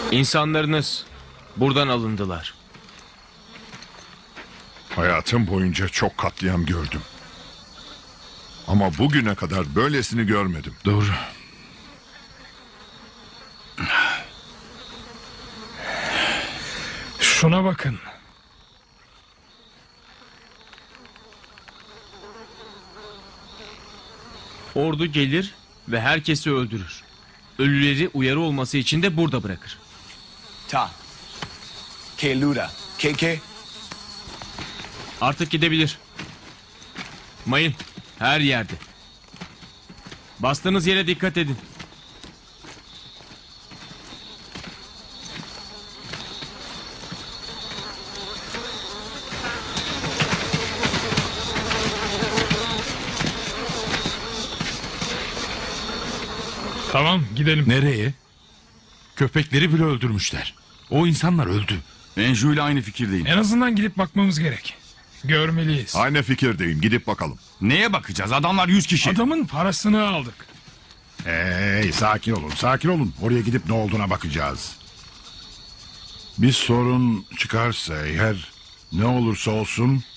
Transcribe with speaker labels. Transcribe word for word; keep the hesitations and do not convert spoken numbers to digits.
Speaker 1: İnsanlarınız buradan alındılar.
Speaker 2: Hayatım boyunca çok katliam gördüm. Ama bugüne kadar böylesini görmedim.
Speaker 3: Doğru.
Speaker 4: Şuna bakın.
Speaker 1: Ordu gelir ve herkesi öldürür. Ölüleri uyarı olması için de burada bırakır.
Speaker 5: Ta. Ke Luda. Ke ke.
Speaker 1: Artık gidebilir. Mayın her yerde. Bastığınız yere dikkat edin.
Speaker 4: Tamam, gidelim.
Speaker 3: Nereye? Köpekleri bile öldürmüşler. O insanlar öldü.
Speaker 6: Enju ile aynı fikirdeyim.
Speaker 4: En azından gidip bakmamız gerek. Görmeliyiz.
Speaker 2: Aynı fikirdeyim. Gidip bakalım.
Speaker 6: Neye bakacağız? Adamlar yüz kişi.
Speaker 4: Adamın parasını aldık.
Speaker 7: Hey, sakin olun, sakin olun. Oraya gidip ne olduğuna bakacağız. Bir sorun çıkarsa eğer, ne olursa olsun